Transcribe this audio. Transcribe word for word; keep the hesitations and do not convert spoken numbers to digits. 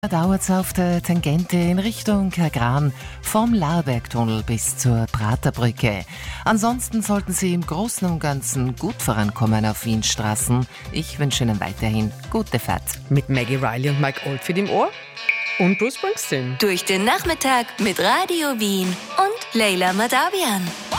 Dauert es auf der Tangente in Richtung Kagran vom Lahrbergtunnel bis zur Praterbrücke. Ansonsten sollten Sie im Großen und Ganzen gut vorankommen auf Wienstraßen. Ich wünsche Ihnen weiterhin gute Fahrt. Mit Maggie Riley und Mike Oldfield im Ohr und Bruce Springsteen. Durch den Nachmittag mit Radio Wien und Leila Madawian.